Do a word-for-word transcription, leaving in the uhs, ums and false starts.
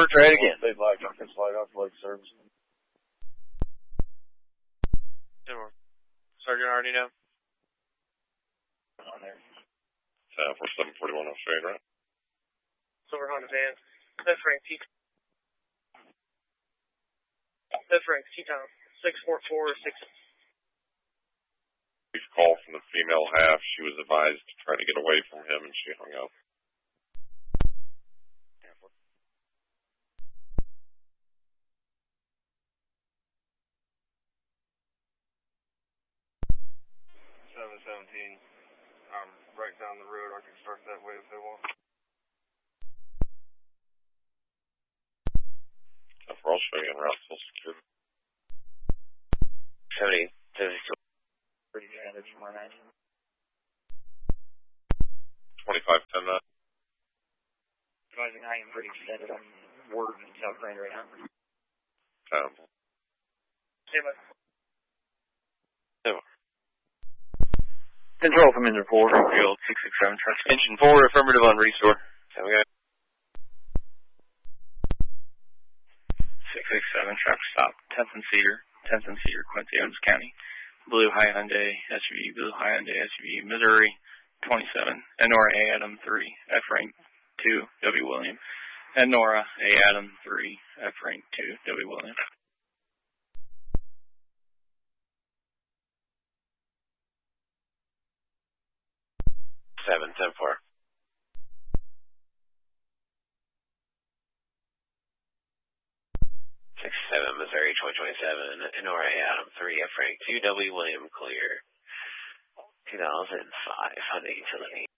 four, try it again. They like I can slide off leg service. ten four. Sergeant already know. On there. ten four seven forty-one on straight, right? Silver Honda van. That's rank T. That's rank T-Town. six four four six. Brief call from the female half. She was advised to try to get away from him, and she hung up. seven seventeen. I'm right down the road. I can start that way if they want. We're all showing en route still secure. seventy, seventy-two. Pretty advantage from my nine. twenty-five ten that. Advising I am pretty extended. I'm word in South Grand right now. ten. Stand by. Control from engine four. Field six six seven truck. Engine four, affirmative on restore. Ten we got. six six seven truck stop. tenth and Cedar. tenth and Cedar, Quincy, Adams County. Blue Hyundai S U V. Blue Hyundai S U V. Missouri twenty-seven. Enora A Adam three. F rank two. W William. Enora A Adam three. F rank two. W William. seven ten four. six seven Missouri twenty twenty-seven, Enora Adam three, F rank two, W William clear. two thousand five Hyundai Utility.